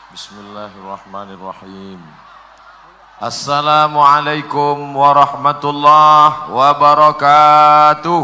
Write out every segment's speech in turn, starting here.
Bismillahirrahmanirrahim. Assalamualaikum warahmatullahi wabarakatuh.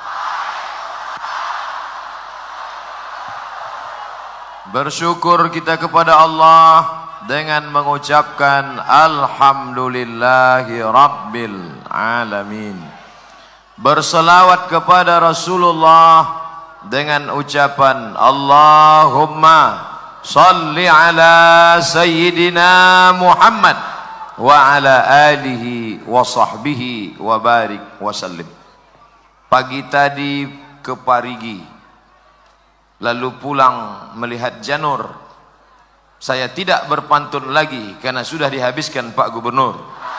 Bersyukur kita kepada Allah dengan mengucapkan Alhamdulillahi Rabbil Alamin. Berselawat kepada Rasulullah dengan ucapan Allahumma salli ala Sayyidina Muhammad wa ala alihi wa sahbihi wa barik wa sallim. Pagi tadi ke Parigi, lalu pulang melihat janur. Saya tidak berpantun lagi karena sudah dihabiskan Pak Gubernur.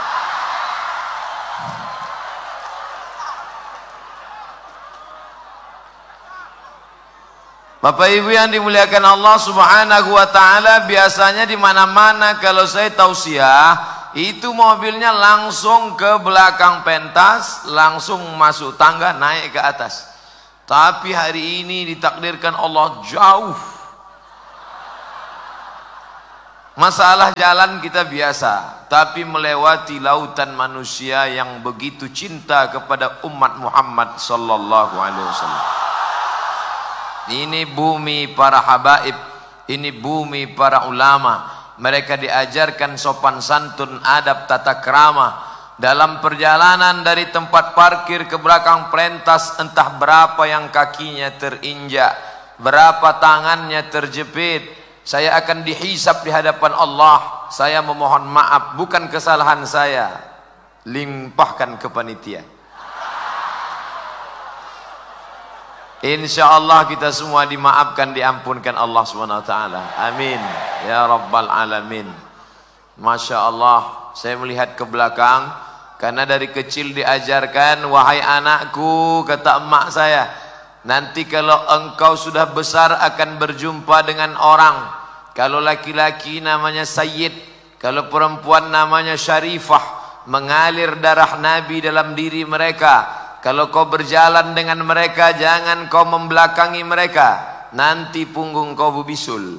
Bapak Ibu yang dimuliakan Allah Subhanahu wa taala, biasanya di mana-mana kalau saya tausiah, itu mobilnya langsung ke belakang pentas, langsung masuk tangga naik ke atas. Tapi hari ini ditakdirkan Allah jauh. Masalah jalan kita biasa, tapi melewati lautan manusia yang begitu cinta kepada umat Muhammad sallallahu alaihi wasallam. Ini bumi para habaib, ini bumi para ulama. Mereka diajarkan sopan santun, adab, tata krama. Dalam perjalanan dari tempat parkir ke belakang pentas, entah berapa yang kakinya terinjak, berapa tangannya terjepit. Saya akan dihisap di hadapan Allah. Saya memohon maaf, bukan kesalahan saya. Limpahkan ke panitia. InsyaAllah kita semua dimaafkan, diampunkan Allah SWT. Amin ya Rabbal Alamin. Masya Allah, saya melihat ke belakang karena dari kecil diajarkan, wahai anakku, kata emak saya, nanti kalau engkau sudah besar akan berjumpa dengan orang. Kalau laki-laki namanya Sayyid, kalau perempuan namanya Syarifah. Mengalir darah Nabi dalam diri mereka. Kalau kau berjalan dengan mereka, jangan kau membelakangi mereka. Nanti punggung kau berbisul.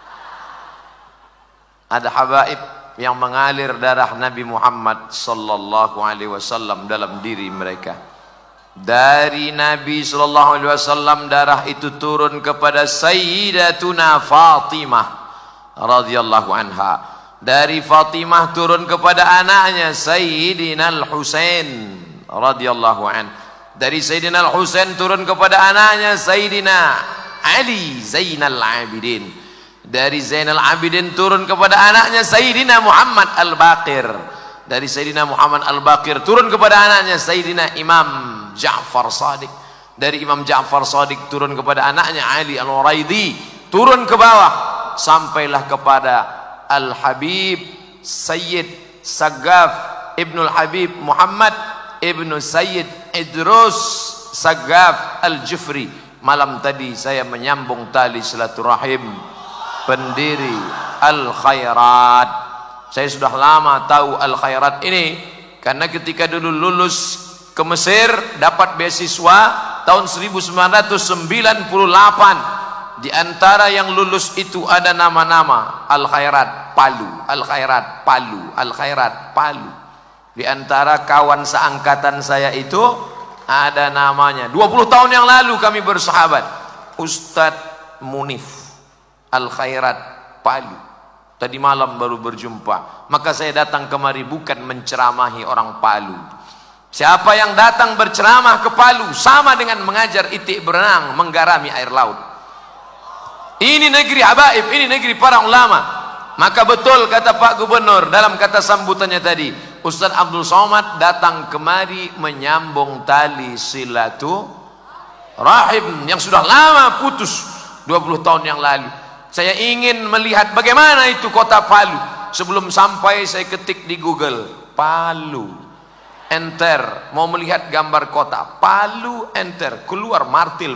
Ada habaib yang mengalir darah Nabi Muhammad sallallahu alaihi wasallam dalam diri mereka. Dari Nabi sallallahu alaihi wasallam darah itu turun kepada Sayyidatuna Fatimah radhiyallahu anha. Dari Fatimah turun kepada anaknya Sayyidina Al-Husain radhiyallahu an. Dari Sayyidina Al-Husain turun kepada anaknya Sayyidina Ali Zainal Abidin. Dari Zainal Abidin turun kepada anaknya Sayyidina Muhammad Al-Baqir. Dari Sayyidina Muhammad Al-Baqir turun kepada anaknya Sayyidina Imam Ja'far Shadiq. Dari Imam Ja'far Shadiq turun kepada anaknya Ali Al-Waraidi. Turun ke bawah sampailah kepada Al-Habib Sayyid Saggaf Ibnul Habib Muhammad Ibnu Sayyid Idrus Saggaf Al-Jufri. Malam tadi saya menyambung tali silaturahim pendiri Al-Khairat. Saya sudah lama tahu Al-Khairat ini karena ketika dulu lulus ke Mesir dapat beasiswa tahun 1998. Di antara yang lulus itu ada nama-nama Al-Khairat Palu, Al-Khairat Palu, Al-Khairat Palu. Di antara kawan seangkatan saya itu ada namanya, 20 tahun yang lalu kami bersahabat, Ustadz Munif Al-Khairat Palu. Tadi malam baru berjumpa. Maka saya datang kemari bukan menceramahi orang Palu. Siapa yang datang berceramah ke Palu sama dengan mengajar itik berenang menggarami air laut. Ini negeri habaib, ini negeri para ulama. Maka betul kata Pak Gubernur dalam kata sambutannya tadi, Ustaz Abdul Somad datang kemari menyambung tali silaturahim yang sudah lama putus 20 tahun yang lalu. Saya ingin melihat bagaimana itu kota Palu. Sebelum sampai saya ketik di Google Palu, enter, mau melihat gambar kota Palu, enter, keluar martil.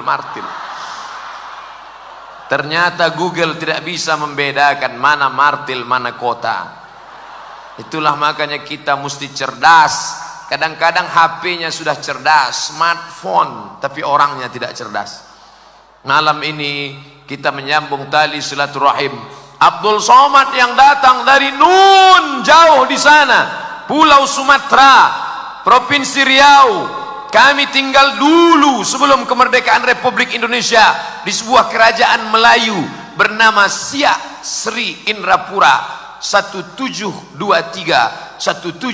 Ternyata Google tidak bisa membedakan mana martil, mana kota. Itulah makanya kita mesti cerdas. Kadang-kadang HP-nya sudah cerdas, smartphone, tapi orangnya tidak cerdas. Malam ini kita menyambung tali silaturahim Abdul Somad yang datang dari Nun jauh di sana, Pulau Sumatera, Provinsi Riau. Kami tinggal dulu sebelum kemerdekaan Republik Indonesia di sebuah kerajaan Melayu bernama Siak Sri Indrapura. 1723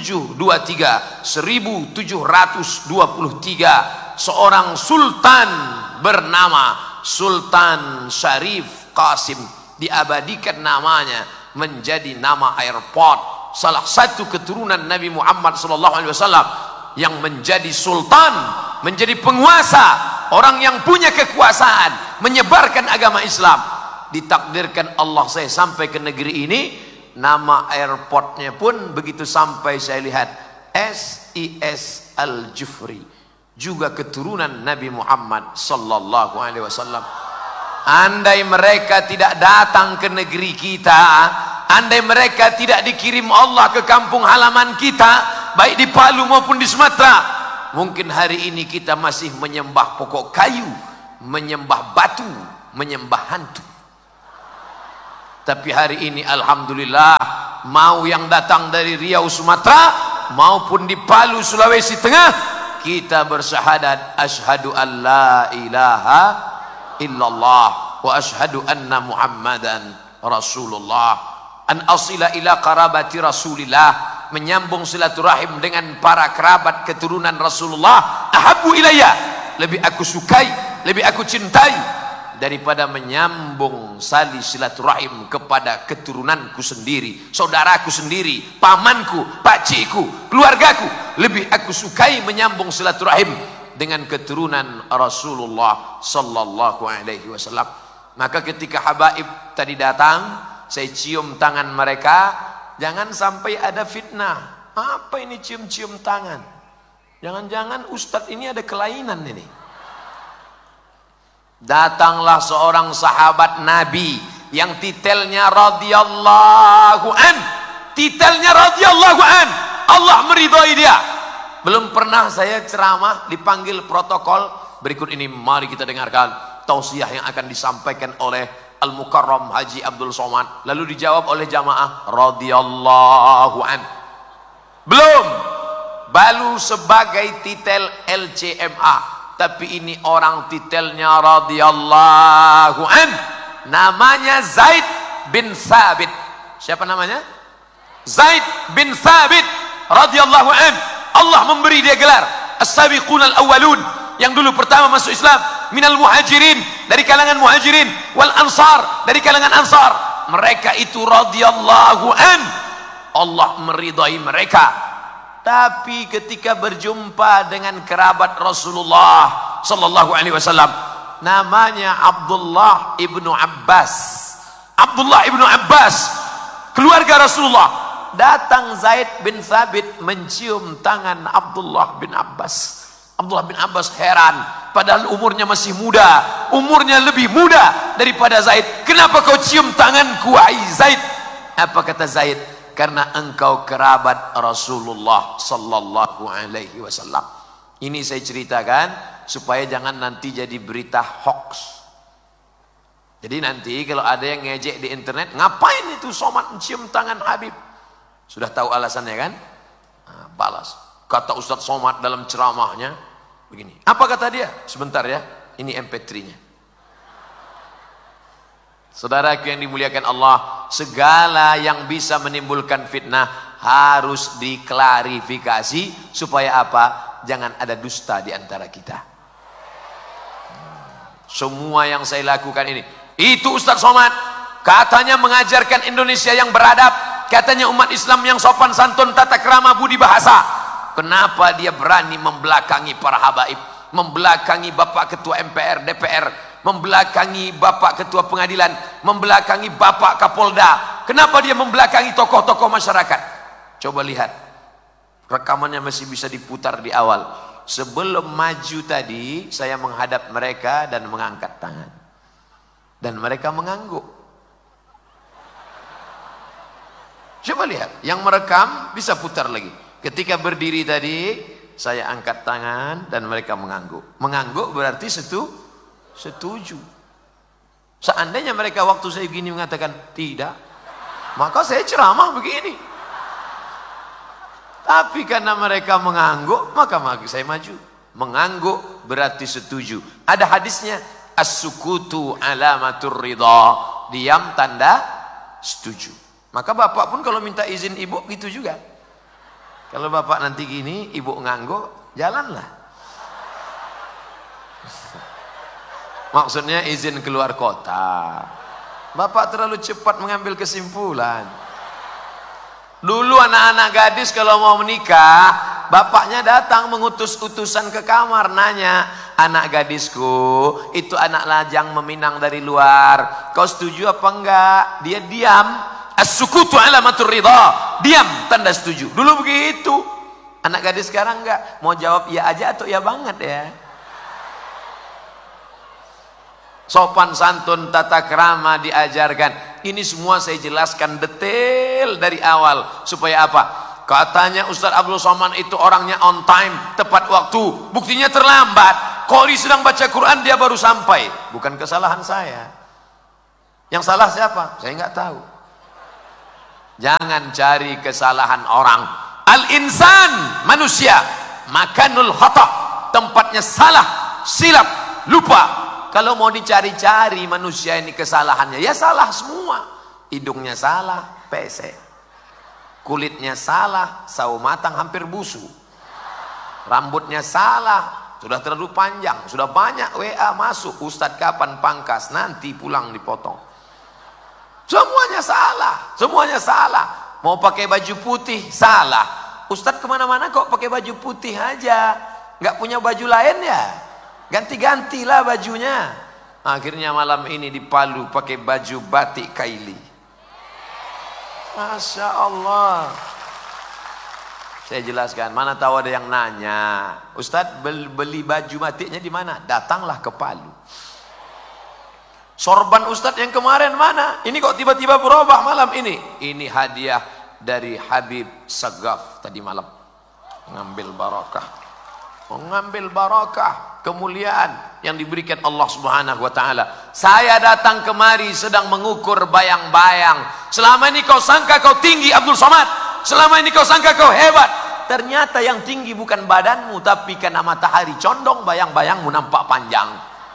seorang sultan bernama Sultan Syarif Qasim, diabadikan namanya menjadi nama airport, salah satu keturunan Nabi Muhammad SAW yang menjadi sultan, menjadi penguasa, orang yang punya kekuasaan menyebarkan agama Islam. Ditakdirkan Allah saya sampai ke negeri ini, nama airportnya pun begitu sampai saya lihat SIS Al-Jufri, juga keturunan Nabi Muhammad sallallahu alaihi wasallam. Andai mereka tidak datang ke negeri kita, andai mereka tidak dikirim Allah ke kampung halaman kita, baik di Palu maupun di Sumatera, mungkin hari ini kita masih menyembah pokok kayu, menyembah batu, menyembah hantu. Tapi hari ini alhamdulillah, mau yang datang dari Riau Sumatera maupun di Palu Sulawesi Tengah, kita bersyahadat asyhadu an la ilaha illallah wa asyhadu anna Muhammadan Rasulullah. An asila ila qarabati Rasulillah, menyambung silaturahim dengan para kerabat keturunan Rasulullah. Ahabbu ilayya, lebih aku sukai, lebih aku cintai daripada menyambung sali silaturahim kepada keturunanku sendiri, saudaraku sendiri, pamanku, pakcikku, keluargaku. Lebih aku sukai menyambung silaturahim dengan keturunan Rasulullah sallallahu alaihi wasallam. Maka ketika habaib tadi datang, saya cium tangan mereka. Jangan sampai ada fitnah. Apa ini cium-cium tangan? Jangan-jangan ustadz ini ada kelainan ini. Datanglah seorang sahabat Nabi yang titelnya radhiyallahu an. Titelnya radhiyallahu an. Allah meridhai dia. Belum pernah saya ceramah dipanggil protokol. Berikut ini mari kita dengarkan tausiah yang akan disampaikan oleh Al-Mukarram Haji Abdul Somad. Lalu dijawab oleh jamaah radhiyallahu an. Belum. Baru sebagai titel LCMA. Tapi ini orang titelnya radhiyallahu an. Namanya Zaid bin Thabit. Siapa namanya? Zaid bin Thabit radhiyallahu an. Allah memberi dia gelar as-sabiqun al-awwalun, yang dulu pertama masuk Islam, minal muhajirin, dari kalangan muhajirin, wal ansar, dari kalangan ansar. Mereka itu radhiyallahu an. Allah meridai mereka. Tapi ketika berjumpa dengan kerabat Rasulullah sallallahu alaihi wasallam, namanya Abdullah ibnu Abbas. Abdullah ibnu Abbas, keluarga Rasulullah. Datang Zaid bin Thabit mencium tangan Abdullah bin Abbas. Abdullah bin Abbas heran, padahal umurnya masih muda, umurnya lebih muda daripada Zaid. Kenapa kau cium tanganku, wahai Zaid? Apa kata Zaid? Karena engkau kerabat Rasulullah sallallahu alaihi wasallam. Ini saya ceritakan supaya jangan nanti jadi berita hoax. Jadi nanti kalau ada yang ngejek di internet, ngapain itu Somad mencium tangan Habib? Sudah tahu alasannya kan? Nah, balas. Kata Ustadz Somad dalam ceramahnya begini. Apa kata dia? Sebentar ya, ini MP3-nya. Saudaraku yang dimuliakan Allah, segala yang bisa menimbulkan fitnah harus diklarifikasi supaya apa? Jangan ada dusta di antara kita. Semua yang saya lakukan ini, itu Ustadz Somad katanya mengajarkan Indonesia yang beradab, katanya umat Islam yang sopan santun, tata krama, budi bahasa. Kenapa dia berani membelakangi para habaib, membelakangi Bapak Ketua MPR, DPR, membelakangi Bapak Ketua Pengadilan, membelakangi Bapak Kapolda? Kenapa dia membelakangi tokoh-tokoh masyarakat? Coba lihat, rekamannya masih bisa diputar di awal. Sebelum maju tadi, saya menghadap mereka dan mengangkat tangan, dan mereka mengangguk. Coba lihat, yang merekam bisa putar lagi. Ketika berdiri tadi, saya angkat tangan dan mereka mengangguk. Mengangguk berarti setuju. Seandainya mereka waktu saya begini mengatakan tidak, maka saya ceramah begini. Tapi karena mereka mengangguk, maka saya maju. Mengangguk berarti setuju. Ada hadisnya, as-sukutu alamatur ridha. Diam tanda setuju. Maka bapak pun kalau minta izin ibu gitu juga. Kalau bapak nanti gini, ibu ngangguk, jalanlah. Maksudnya izin keluar kota. Bapak terlalu cepat mengambil kesimpulan. Dulu anak-anak gadis kalau mau menikah, bapaknya datang mengutus utusan ke kamar, nanya, anak gadisku, itu anak lajang meminang dari luar, kau setuju apa enggak? Dia diam. As-sukutu alamatur ridha. Diam tanda setuju. Dulu begitu. Anak gadis sekarang enggak, mau jawab iya aja atau iya banget ya. Sopan santun, tata krama diajarkan. Ini semua saya jelaskan detail dari awal. Supaya apa? Katanya Ustaz Abdul Somad itu orangnya on time, tepat waktu. Buktinya terlambat. Qori sedang baca Quran, dia baru sampai. Bukan kesalahan saya. Yang salah siapa? Saya nggak tahu. Jangan cari kesalahan orang. Al-insan, manusia, makanul khata, tempatnya salah, silap, lupa. Kalau mau dicari-cari manusia ini kesalahannya, ya salah semua. Hidungnya salah, pesek. Kulitnya salah, sawo matang hampir busuk. Rambutnya salah, sudah terlalu panjang, sudah banyak WA masuk. Ustadz kapan pangkas? Nanti pulang dipotong. Semuanya salah, semuanya salah. Mau pakai baju putih, salah. Ustadz kemana-mana kok pakai baju putih aja, nggak punya baju lain ya? Ganti-gantilah bajunya. Akhirnya malam ini di Palu pakai baju batik kaili. Masya Allah. Saya jelaskan, mana tahu ada yang nanya, Ustadz beli baju batiknya di mana? Datanglah ke Palu. Sorban Ustadz yang kemarin mana? Ini kok tiba-tiba berubah malam ini? Ini hadiah dari Habib Sagaf tadi malam. Mengambil barakah, kemuliaan yang diberikan Allah Subhanahu wa taala. Saya datang kemari sedang mengukur bayang-bayang. Selama ini kau sangka kau tinggi Abdul Somad. Selama ini kau sangka kau hebat. Ternyata yang tinggi bukan badanmu, tapi karena matahari condong bayang-bayangmu nampak panjang.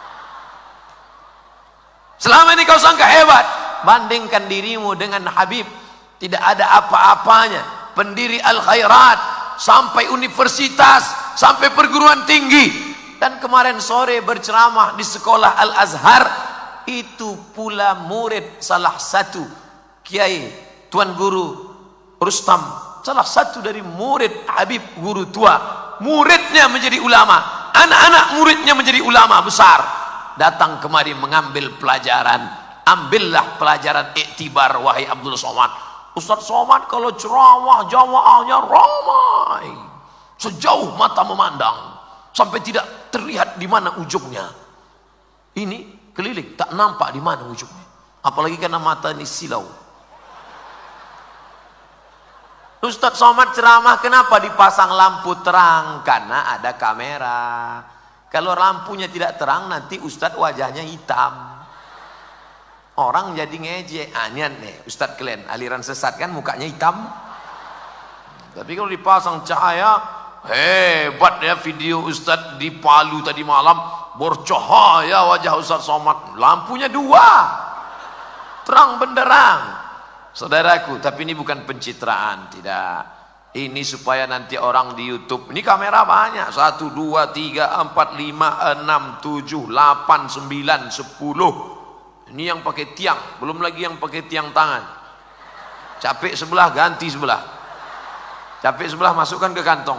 Selama ini kau sangka hebat, bandingkan dirimu dengan Habib, tidak ada apa-apanya. Pendiri Al-Khairat, sampai universitas, sampai perguruan tinggi. Dan kemarin sore berceramah di sekolah Al-Azhar, itu pula murid salah satu Kiai Tuan Guru Rustam, salah satu dari murid Habib guru tua. Muridnya menjadi ulama, anak-anak muridnya menjadi ulama besar. Datang kemari mengambil pelajaran. Ambillah pelajaran iktibar wahai Abdul Somad. Ustaz Somad kalau ceramah jamaahnya ramai, sejauh mata memandang, sampai tidak terlihat di mana ujungnya. Ini keliling tak nampak di mana ujungnya. Apalagi karena mata ini silau. Ustaz Somad ceramah kenapa dipasang lampu terang? Karena ada kamera. Kalau lampunya tidak terang, nanti Ustadz wajahnya hitam. Orang jadi ngejek. Anian nih, Ustadz kalian aliran sesat kan mukanya hitam. Tapi kalau dipasang cahaya, hebat ya video Ustadz di Palu tadi malam. Bercahaya wajah Ustadz Somad. Lampunya dua. Terang benderang. Saudaraku, tapi ini bukan pencitraan, tidak. Ini supaya nanti orang di YouTube, ini kamera banyak, 1, 2, 3, 4, 5, 6, 7, 8, 9, 10. Ini yang pakai tiang, belum lagi yang pakai tiang tangan. Capek sebelah, ganti sebelah. Capek sebelah, masukkan ke kantong.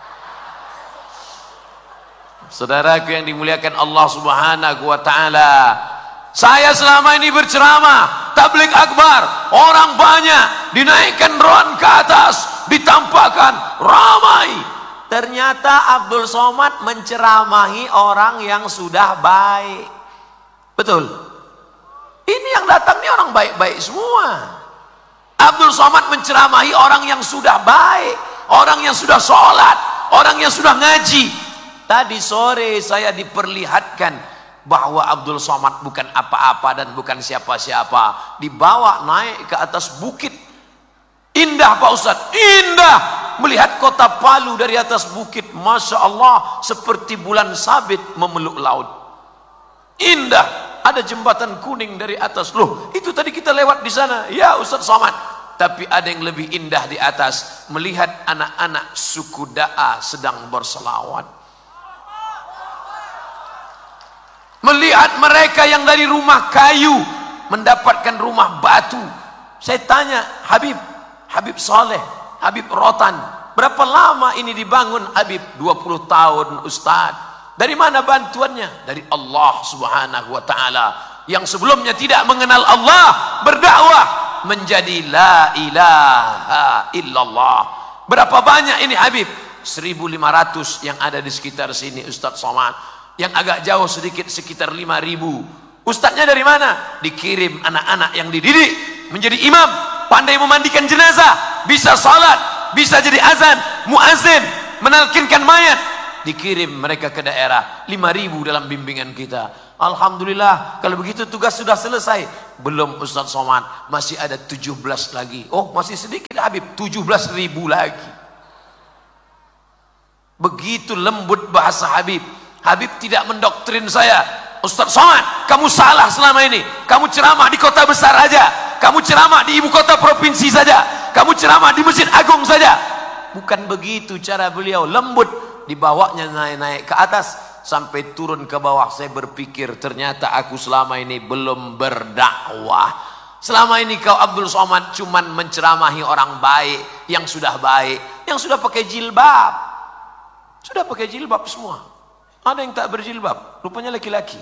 Saudaraku yang dimuliakan Allah Subhanahu wa ta'ala, saya selama ini berceramah, tabligh akbar, orang banyak, dinaikkan drone ke atas, ditampakkan ramai. Ternyata Abdul Somad menceramahi orang yang sudah baik. Betul. Ini yang datang ini orang baik-baik semua. Abdul Somad menceramahi orang yang sudah baik, orang yang sudah sholat, orang yang sudah ngaji. Tadi sore saya diperlihatkan bahwa Abdul Somad bukan apa-apa dan bukan siapa-siapa. Dibawa naik ke atas bukit. Indah Pak Ustadz, indah melihat kota Palu dari atas bukit. Masya Allah, seperti bulan sabit memeluk laut. Indah, ada jembatan kuning dari atas. Loh, itu tadi kita lewat di sana. Ya Ustadz Somad. Tapi ada yang lebih indah di atas, melihat anak-anak suku Da'a sedang berselawat. Melihat mereka yang dari rumah kayu mendapatkan rumah batu. Saya tanya, Habib Saleh, Habib Rotan, berapa lama ini dibangun Habib? 20 tahun Ustaz. Dari mana bantuannya? Dari Allah Subhanahu wa Ta'ala, yang sebelumnya tidak mengenal Allah, berdakwah menjadi la ilaha illallah. Berapa banyak ini Habib? 1.500 yang ada di sekitar sini Ustaz Somad. Yang agak jauh sedikit sekitar 5.000. Ustadznya dari mana? Dikirim anak-anak yang dididik menjadi imam, pandai memandikan jenazah, bisa salat, bisa jadi azan, muazin, menalkinkan mayat. Dikirim mereka ke daerah, 5.000 dalam bimbingan kita. Alhamdulillah, kalau begitu tugas sudah selesai. Belum Ustaz Somad, masih ada 17 lagi. Oh, masih sedikit Habib, 17.000 lagi. Begitu lembut bahasa Habib. Habib tidak mendoktrin saya. Ustaz Somad, kamu salah selama ini. Kamu ceramah di kota besar aja. Kamu ceramah di ibu kota provinsi saja. Kamu ceramah di Masjid Agung saja. Bukan begitu cara beliau. Lembut, dibawanya naik-naik ke atas sampai turun ke bawah. Saya berpikir ternyata aku selama ini belum berdakwah. Selama ini kau Abdul Somad cuman menceramahi orang baik, yang sudah baik, yang sudah pakai jilbab. Sudah pakai jilbab semua. Ada yang tak berjilbab, rupanya laki-laki.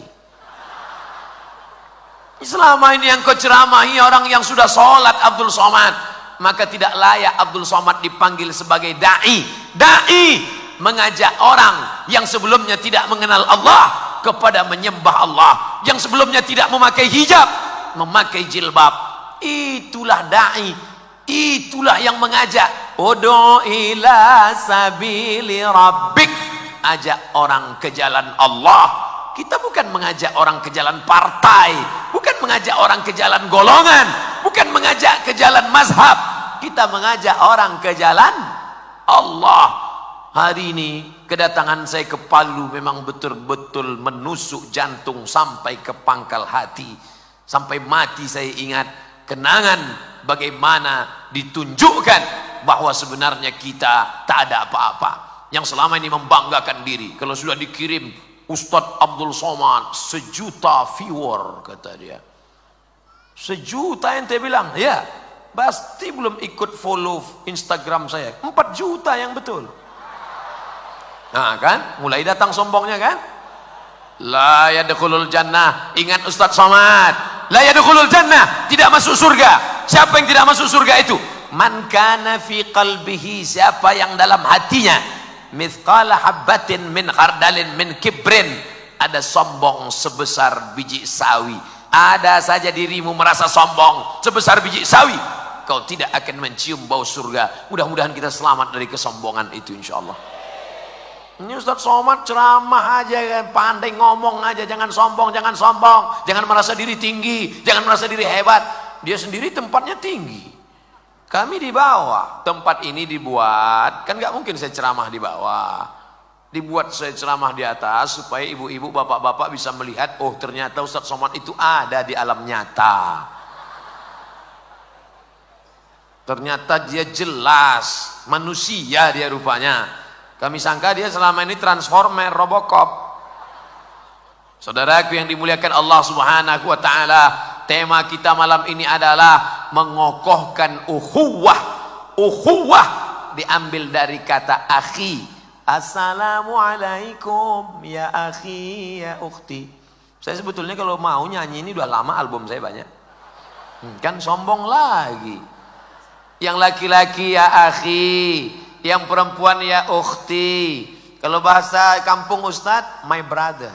Selama ini yang kau ceramahi orang yang sudah sholat Abdul Somad, maka tidak layak Abdul Somad dipanggil sebagai da'i. Da'i mengajak orang yang sebelumnya tidak mengenal Allah kepada menyembah Allah, yang sebelumnya tidak memakai hijab, memakai jilbab. Itulah da'i, itulah yang mengajak. Ud'u ila sabili rabbik, ajak orang ke jalan Allah. Kita bukan mengajak orang ke jalan partai, bukan mengajak orang ke jalan golongan, bukan mengajak ke jalan mazhab. Kita mengajak orang ke jalan Allah. Hari ini kedatangan saya ke Palu memang betul-betul menusuk jantung sampai ke pangkal hati. Sampai mati saya ingat kenangan bagaimana ditunjukkan bahwa sebenarnya kita tak ada apa-apa. Yang selama ini membanggakan diri, kalau sudah dikirim Ustadz Abdul Somad 1 juta viewer, kata dia. 1 juta ente bilang, ya pasti belum ikut follow Instagram saya. 4 juta yang betul. Nah kan, mulai datang sombongnya kan. La yadkhulul jannah, ingat Ustadz Somad, la yadkhulul jannah, tidak masuk surga. Siapa yang tidak masuk surga itu? Man kana fi qalbihi, siapa yang dalam hatinya mithqala habbatin min khardalin min kibrin, ada sombong sebesar biji sawi. Ada saja dirimu merasa sombong sebesar biji sawi, kau tidak akan mencium bau surga. Mudah-mudahan kita selamat dari kesombongan itu insyaallah. Ini Ustaz Somad ceramah aja kan, pandai ngomong aja, jangan sombong, jangan sombong, jangan merasa diri tinggi, jangan merasa diri hebat. Dia sendiri tempatnya tinggi. Kami di bawah. Tempat ini dibuat, kan nggak mungkin saya ceramah di bawah. Dibuat saya ceramah di atas supaya ibu-ibu, bapak-bapak bisa melihat, oh ternyata Ustaz Somad itu ada di alam nyata. Ternyata dia jelas manusia, dia rupanya. Kami sangka dia selama ini transformer, Robocop. Saudaraku yang dimuliakan Allah Subhanahu wa Ta'ala, tema kita malam ini adalah mengokohkan ukhuwah. Ukhuwah diambil dari kata akhi. Assalamualaikum ya akhi ya ukhti. Saya sebetulnya kalau mau nyanyi ini udah lama, album saya banyak. Kan sombong lagi. Yang laki-laki ya akhi, yang perempuan ya ukhti. Kalau bahasa kampung Ustadz, my brother,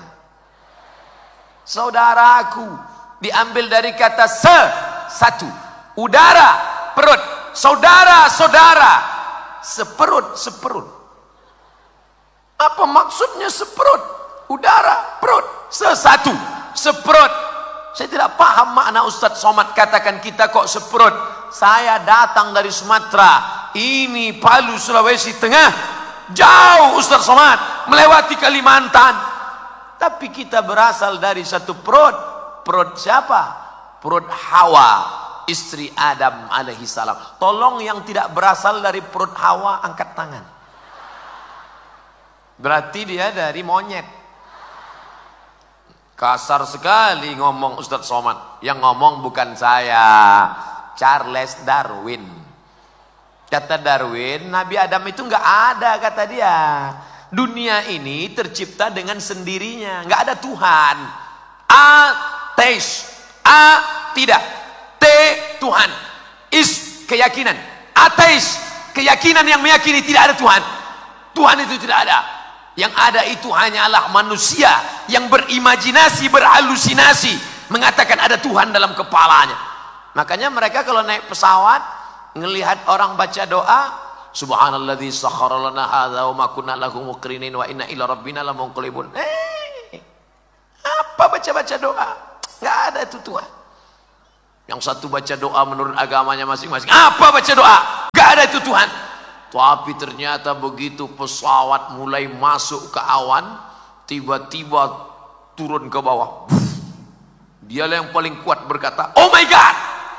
saudaraku. Diambil dari kata satu, udara, perut, saudara, saudara, seperut, seperut. Apa maksudnya seperut? udara, perut, sesatu, seperut. Saya tidak paham makna Ustadz Somad katakan kita kok seperut. Saya datang dari Sumatera, ini Palu, Sulawesi Tengah, jauh Ustadz Somad, melewati Kalimantan. Tapi kita berasal dari satu perut. Perut siapa? Perut Hawa, istri Adam alaihi salam. Tolong yang tidak berasal dari perut Hawa angkat tangan. Berarti dia dari monyet. Kasar sekali ngomong Ustadz Somad. Yang ngomong bukan saya, Charles Darwin. Kata Darwin, Nabi Adam itu nggak ada, kata dia. Dunia ini tercipta dengan sendirinya, nggak ada Tuhan. Ateis, A tidak, T Tuhan, is keyakinan, ateis keyakinan yang meyakini tidak ada Tuhan. Tuhan itu tidak ada. Yang ada itu hanyalah manusia yang berimajinasi, berhalusinasi, mengatakan ada Tuhan dalam kepalanya. Makanya mereka kalau naik pesawat, ngelihat orang baca doa, Subhanalladzi sakhkhara lana hadza wa ma kunna lahu muqrinin wa inna ila rabbina lamunqalibun. Apa baca-baca doa? Enggak ada itu Tuhan. Yang satu baca doa menurut agamanya masing-masing. Apa baca doa? Enggak ada itu Tuhan. Tapi ternyata begitu pesawat mulai masuk ke awan, tiba-tiba turun ke bawah. Dia yang paling kuat berkata, "Oh my God."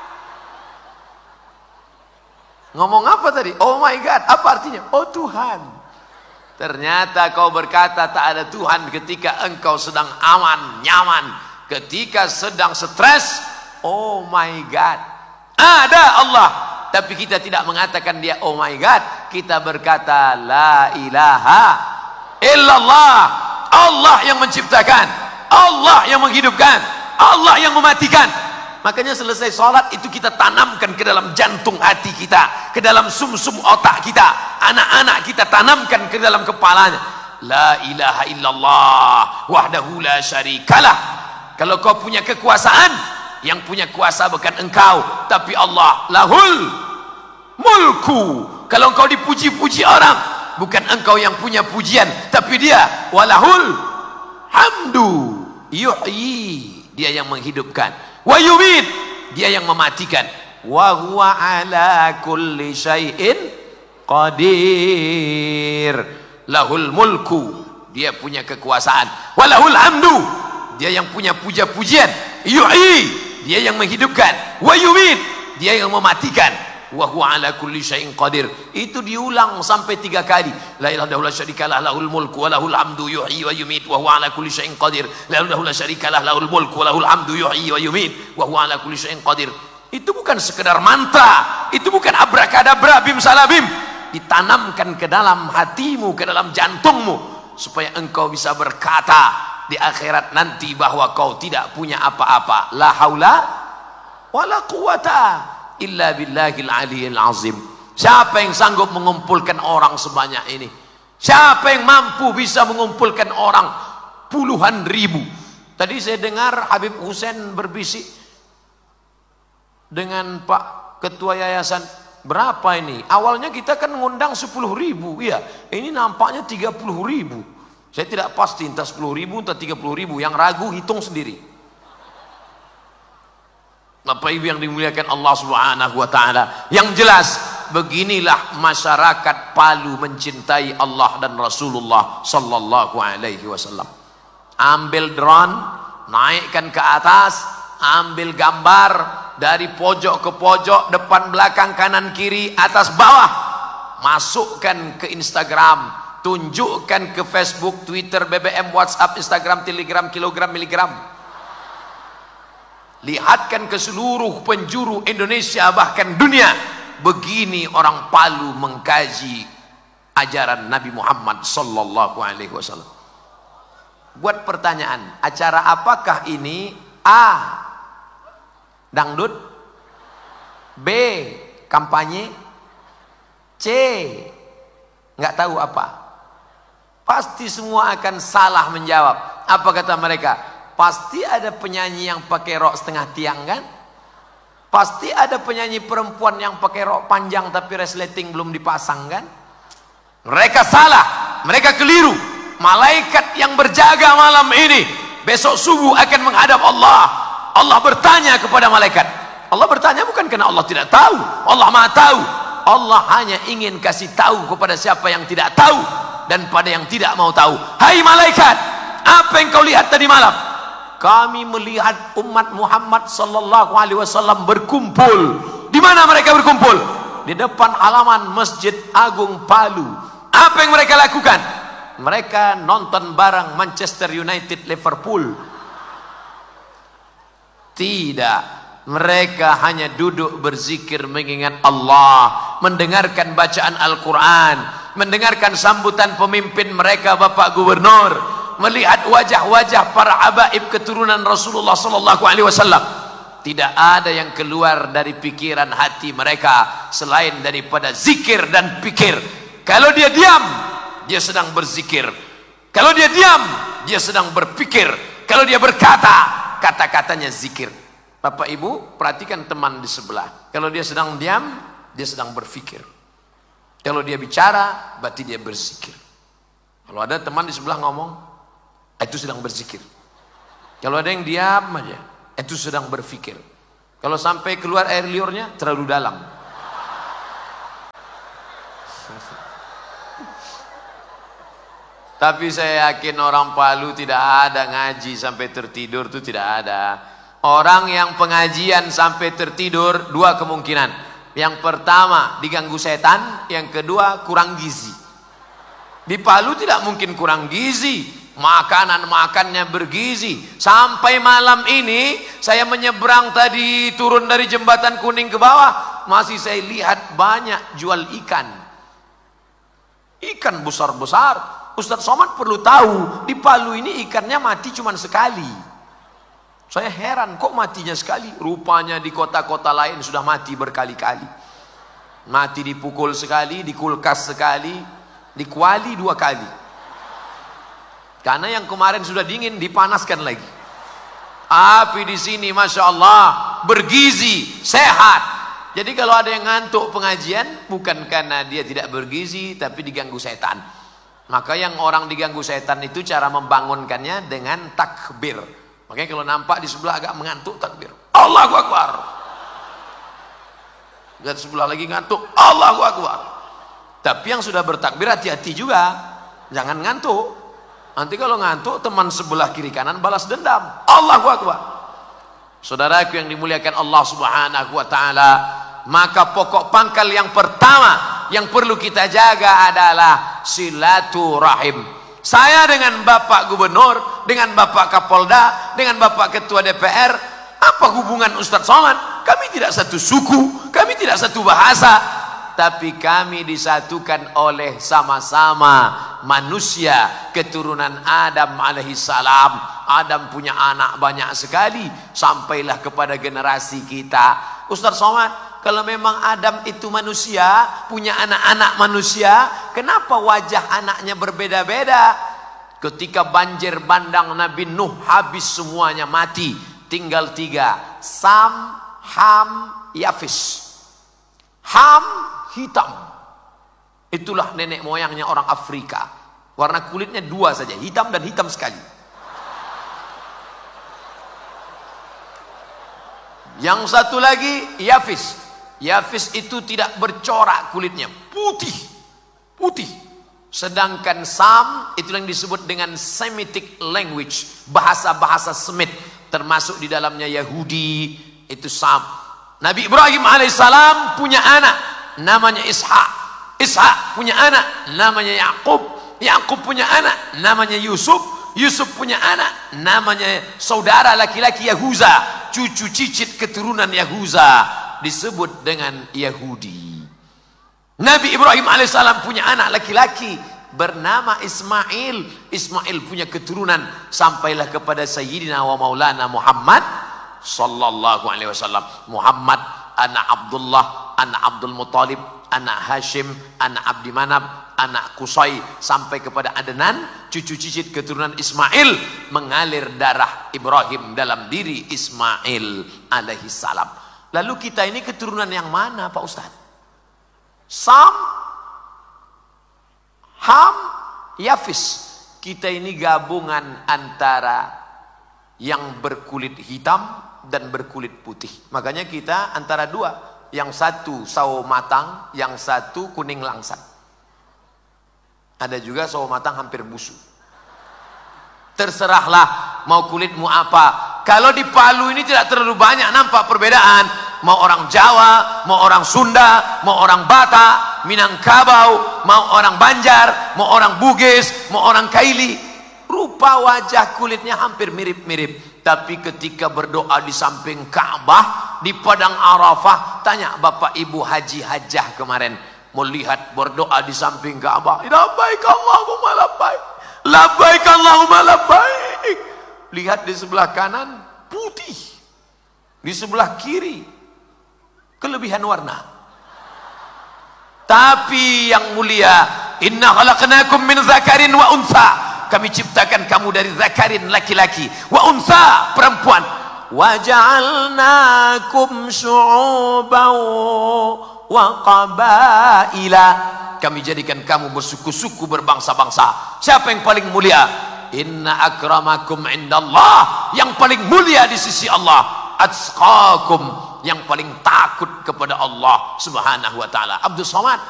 Ngomong apa tadi? Oh my God. Apa artinya? Oh Tuhan. Ternyata kau berkata tak ada Tuhan ketika engkau sedang aman, nyaman. Ketika sedang stres, oh my God. Ada Allah. Tapi kita tidak mengatakan dia oh my God. Kita berkata la ilaha illallah. Allah yang menciptakan, Allah yang menghidupkan, Allah yang mematikan. Makanya selesai sholat itu kita tanamkan ke dalam jantung hati kita, ke dalam sumsum otak kita, anak-anak kita tanamkan ke dalam kepalanya. La ilaha illallah wahdahu la syarikalah. Kalau kau punya kekuasaan, yang punya kuasa bukan engkau, tapi Allah. Lahul mulku. Kalau engkau dipuji-puji orang, bukan engkau yang punya pujian, tapi dia. Walahul hamdu yuhyi. Dia yang menghidupkan. Wa yumit. Dia yang mematikan. Wa huwa ala kulli syai'in qadir. Lahul mulku. Dia punya kekuasaan. Walahul hamdu. Dia yang punya puja-pujian. Yuhyi. Dia yang menghidupkan. Wa yumit. Dia yang mematikan. Wa huwa ala kulli syai'in qadir. Itu diulang sampai 3 kali. La ilaha illallah syarikalah lahul mulku wa lahul hamdu yuhyi wa yumit wa huwa ala kulli syai'in qadir. La ilaha illallah syarikalah lahul mulku wa lahul hamdu yuhyi wa yumit wa huwa ala kulli syai'in qadir. Itu bukan sekedar mantra, itu bukan abrakadabra bim salabim. Ditanamkan ke dalam hatimu, ke dalam jantungmu, supaya engkau bisa berkata di akhirat nanti bahwa kau tidak punya apa-apa. La haula wala quwata illa billahil aliyil azim. Siapa yang sanggup mengumpulkan orang sebanyak ini? Siapa yang mampu bisa mengumpulkan orang puluhan ribu? Tadi saya dengar Habib Hussein berbisik dengan Pak Ketua Yayasan. Berapa ini? Awalnya kita kan ngundang 10.000, iya. Ini nampaknya 30.000. Saya tidak pasti entah 10.000 entah 30.000. Yang ragu hitung sendiri. Bapak Ibu yang dimuliakan Allah Subhanahu wa taala. Yang jelas, beginilah masyarakat Palu mencintai Allah dan Rasulullah sallallahu alaihi wasallam. Ambil drone, naikkan ke atas, ambil gambar dari pojok ke pojok, depan belakang kanan kiri atas bawah. Masukkan ke Instagram, tunjukkan ke Facebook, Twitter, BBM, WhatsApp, Instagram, Telegram, kilogram, miligram. Lihatkan ke seluruh penjuru Indonesia bahkan dunia. Begini orang Palu mengkaji ajaran Nabi Muhammad sallallahu alaihi wasallam. Buat pertanyaan, acara apakah ini? A. Dangdut. B. Kampanye. C. Nggak tahu apa. Pasti semua akan salah menjawab. Apa kata mereka? Pasti ada penyanyi yang pakai rok setengah tiang kan? Pasti ada penyanyi perempuan yang pakai rok panjang tapi resleting belum dipasang kan? Mereka salah, mereka keliru. malaikat yang berjaga malam ini besok subuh akan menghadap Allah. Allah bertanya kepada malaikat. Allah bertanya bukan karena Allah tidak tahu, Allah Maha tahu. Allah hanya ingin kasih tahu kepada siapa yang tidak tahu dan pada yang tidak mau tahu. Hai malaikat, apa yang kau lihat tadi malam? Kami melihat umat Muhammad sallallahu alaihi wasallam berkumpul. Di mana mereka berkumpul? Di depan halaman Masjid Agung Palu. Apa yang mereka lakukan? Mereka nonton bareng Manchester United Liverpool. Tidak, mereka hanya duduk berzikir mengingat Allah, mendengarkan bacaan Al-Quran, mendengarkan sambutan pemimpin mereka Bapak Gubernur, melihat wajah-wajah para habaib keturunan Rasulullah sallallahu alaihi wasallam. Tidak ada yang keluar dari pikiran hati mereka selain daripada zikir dan pikir. Kalau dia diam, dia sedang berzikir. Kalau dia diam, dia sedang berpikir. Kalau dia berkata, kata-katanya zikir. Bapak Ibu, perhatikan teman di sebelah. Kalau dia sedang diam, dia sedang berpikir. Kalau dia bicara, berarti dia berzikir. Kalau ada teman di sebelah ngomong, itu sedang berzikir. Kalau ada yang diam aja, itu sedang berpikir. Kalau sampai keluar air liurnya, terlalu dalam. Tapi saya yakin orang Palu tidak ada ngaji sampai tertidur, itu tidak ada. Orang yang pengajian sampai tertidur, dua kemungkinan. Yang pertama diganggu setan, yang kedua kurang gizi. Di Palu tidak mungkin kurang gizi, makanan makannya bergizi. Sampai malam ini saya menyeberang tadi, turun dari jembatan Kuning ke bawah, masih saya lihat banyak jual ikan. Ikan besar-besar. Ustadz Somad perlu tahu, di Palu ini ikannya mati cuma sekali. Saya heran, kok matinya sekali? Rupanya di kota-kota lain sudah mati berkali-kali. Mati dipukul sekali, di kulkas sekali, di kuali 2 kali. Karena yang kemarin sudah dingin, dipanaskan lagi. Api di sini, masya Allah, bergizi, sehat. Jadi kalau ada yang ngantuk pengajian, bukan karena dia tidak bergizi, tapi diganggu setan. Maka yang orang diganggu setan itu cara membangunkannya dengan takbir. Makanya kalau nampak di sebelah agak mengantuk, takbir, Allahu Akbar. Lihat sebelah lagi ngantuk, Allahu Akbar. Tapi yang sudah bertakbir hati-hati juga, jangan ngantuk. Nanti kalau ngantuk, teman sebelah kiri kanan balas dendam, Allahu Akbar. Saudaraku yang dimuliakan Allah Subhanahu wa taala, maka pokok pangkal yang pertama yang perlu kita jaga adalah silaturahim. Saya dengan Bapak Gubernur, dengan Bapak Kapolda, dengan Bapak Ketua DPR, apa hubungan Ustadz Somad? Kami tidak satu suku, kami tidak satu bahasa, tapi kami disatukan oleh sama-sama manusia keturunan Adam alaihissalam. Adam punya anak banyak sekali, sampailah kepada generasi kita. Ustadz Somad, kalau memang Adam itu manusia, punya anak-anak manusia, kenapa wajah anaknya berbeda-beda? Ketika banjir bandang Nabi Nuh habis semuanya, mati, tinggal 3, Sam, Ham, Yafis. Ham hitam, itulah nenek moyangnya orang Afrika. Warna kulitnya 2 saja, hitam dan hitam sekali. Yang satu lagi Yafis. Yafis itu tidak bercorak kulitnya, putih, putih. Sedangkan Sam itu yang disebut dengan Semitic language, bahasa-bahasa Semit, termasuk di dalamnya Yahudi, itu Sam. Nabi Ibrahim alaihissalam punya anak namanya Ishak. Ishak punya anak namanya Yakub. Yakub punya anak namanya Yusuf. Yusuf punya anak namanya saudara laki-laki Yahuza, cucu cicit keturunan Yahuza, disebut dengan Yahudi. Nabi Ibrahim alaihissalam punya anak laki-laki bernama Ismail. Ismail punya keturunan sampailah kepada Sayyidina wa Maulana Muhammad sallallahu alaihi wasallam. Muhammad anak Abdullah, anak Abdul Muttalib, anak Hashim, anak Abdi Manab, anak Qusay, sampai kepada Adnan, cucu cicit keturunan Ismail, mengalir darah Ibrahim dalam diri Ismail alaihissalam. Lalu kita ini keturunan yang mana Pak Ustadz? Sam, Ham, Yafis. Kita ini gabungan antara yang berkulit hitam dan berkulit putih. Makanya kita antara dua, yang satu sawo matang, yang satu kuning langsat. Ada juga sawo matang hampir busuk. Terserahlah mau kulitmu apa. Kalau di Palu ini tidak terlalu banyak nampak perbedaan. Mau orang Jawa, mau orang Sunda, mau orang Batak, Minangkabau, mau orang Banjar, mau orang Bugis, mau orang Kaili, rupa wajah kulitnya hampir mirip-mirip. Tapi ketika berdoa di samping Ka'bah, di padang Arafah, tanya Bapak Ibu Haji Hajjah kemarin, melihat berdoa di samping Ka'bah, labbaik Allahumma labbaik, labbaik Allahumma labbaik. Lihat di sebelah kanan putih, di sebelah kiri kelebihan warna. Tapi yang mulia, inna khalaqnakum min zakarin wa unsa, kami ciptakan kamu dari zakarin laki-laki, wa unsa perempuan, wa ja'alnakum syu'uban wa qabaila, kami jadikan kamu bersuku-suku, berbangsa-bangsa. Siapa yang paling mulia? Inna akramakum indallah, yang paling mulia di sisi Allah, atqakum, yang paling takut kepada Allah Subhanahu wa taala. Abdus Somad